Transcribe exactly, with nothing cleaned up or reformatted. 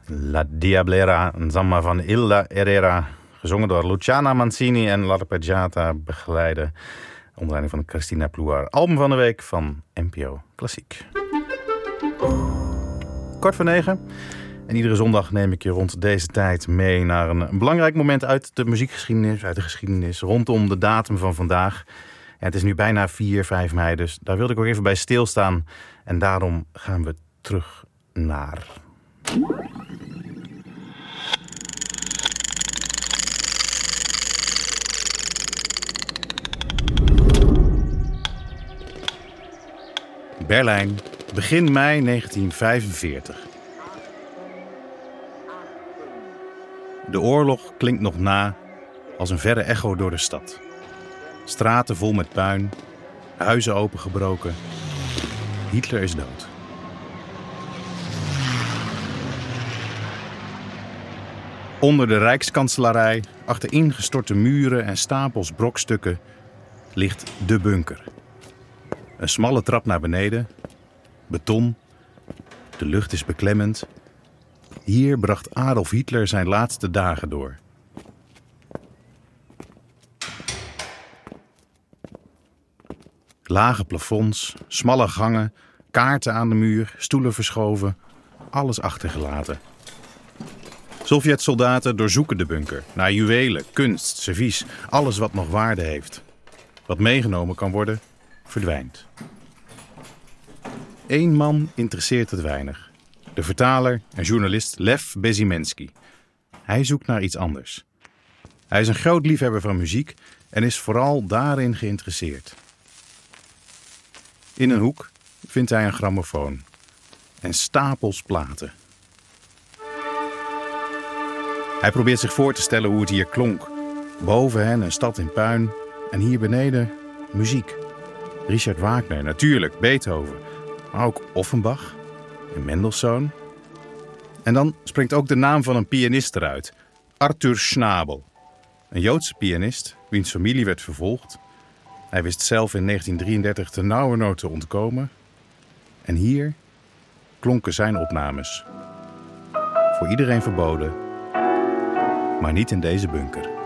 La Diablera, een samba van Hilda Herrera, gezongen door Luciana Mancini en L'Arpeggiata, begeleiden onder leiding van Christina Plouar. Album van de week van N P O Klassiek. Kwart voor negen. En iedere zondag neem ik je rond deze tijd mee naar een belangrijk moment uit de muziekgeschiedenis, uit de geschiedenis, rondom de datum van vandaag. En het is nu bijna vier, vijf mei, dus daar wilde ik ook even bij stilstaan. En daarom gaan we terug naar... Berlijn, begin mei negentien vijfenveertig. De oorlog klinkt nog na als een verre echo door de stad. Straten vol met puin, huizen opengebroken. Hitler is dood. Onder de Rijkskanselarij, achter ingestorte muren en stapels brokstukken, ligt de bunker. Een smalle trap naar beneden, beton, de lucht is beklemmend. Hier bracht Adolf Hitler zijn laatste dagen door. Lage plafonds, smalle gangen, kaarten aan de muur, stoelen verschoven, alles achtergelaten. Sovjet-soldaten doorzoeken de bunker naar juwelen, kunst, servies, alles wat nog waarde heeft. Wat meegenomen kan worden, verdwijnt. Eén man interesseert het weinig. De vertaler en journalist Lev Bezimensky. Hij zoekt naar iets anders. Hij is een groot liefhebber van muziek en is vooral daarin geïnteresseerd. In een hoek vindt hij een grammofoon en stapels platen. Hij probeert zich voor te stellen hoe het hier klonk. Boven hen een stad in puin en hier beneden muziek. Richard Wagner, natuurlijk, Beethoven, maar ook Offenbach en Mendelssohn. En dan springt ook de naam van een pianist eruit, Arthur Schnabel. Een Joodse pianist, wiens familie werd vervolgd. Hij wist zelf in negentien drieëndertig ternauwernood te ontkomen. En hier klonken zijn opnames. Voor iedereen verboden, maar niet in deze bunker.